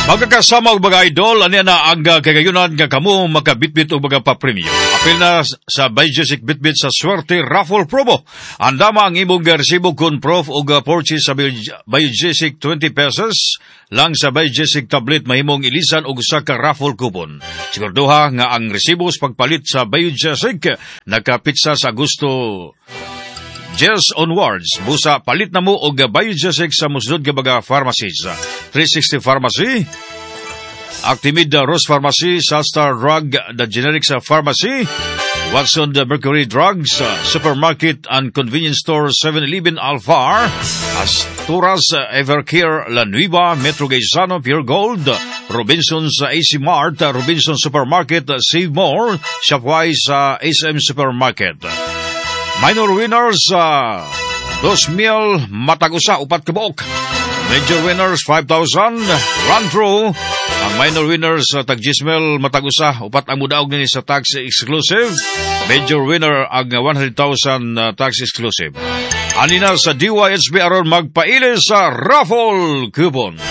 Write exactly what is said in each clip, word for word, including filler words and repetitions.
Magkakasama og mga idol, ano na ang uh, kagayunan nga kamo makabitbit o mga papremyo. Apil na sa Bayjessic Bitbit sa Swerte Raffle Promo. Andama ang imong resibo kun prof o uh, purchase sa Bayjessic twenty pesos lang sa Bayjessic tablet mahimong ilisan og usa ka raffle coupon. Sigurduha nga ang resibo sa pagpalit sa Bayjessic nakapitsa sa Agosto Just onwards, busa palit na mo og Bayjessic sa musunod nga mga pharmacies. three sixty Pharmacy, Actimid Rose Pharmacy, Salstar Drug, The Generics Pharmacy, Watson the Mercury Drugs, Supermarket and Convenience Store seven eleven Alfar, Asturas Evercare La Nueva, Metro Gaisano Pure Gold, Robinson's A C Mart, Robinson Supermarket, Save More, Shopwise uh, S M Supermarket. Minor winners, uh, dos mil matagusa, upat kabok. Major winners, five thousand. Run through. Ang minor winners, uh, tag-jismel matagusa, upat ang mudaog nini sa tax exclusive. Major winner, ang one hundred thousand uh, tax exclusive. Anina sa D Y H B aron magpaili sa raffle coupon.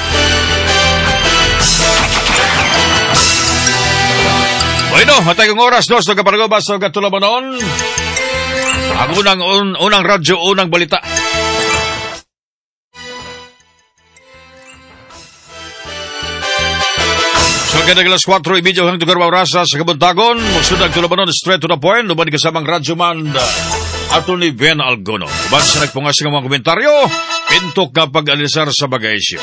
Bueno, matay kong oras, dos, nagkaparagobas, nagkatulabanon. Ang unang, un, unang radyo, unang balita. So, kaya naglas four, ibidyo hang tugar rasa sa kabuntagon. Magsundag tulabanon, straight to the point. Luman kasamang radyo man, Atty. Ben Algono. Uban sa nagpungas ng mga komentaryo, pintok na pag-alisar sa bagay isyo.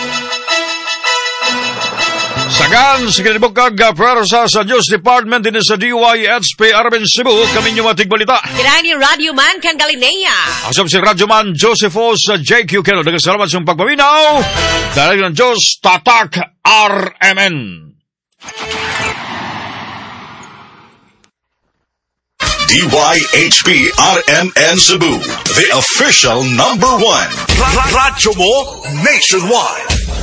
Sagan, sa kinibukag, prarasa sa News Department din sa D Y H P Arben Cebu, kami nyo matig balita. Kirani Radio Man kang Galinea. Asam si Radio Man Josephos J Q Keno. Nagasalamat sa pagpaminaw. Dahil ng Diyos, Tatak R M N. D Y H P R M N Cebu, the official number one. Radyo mo nationwide.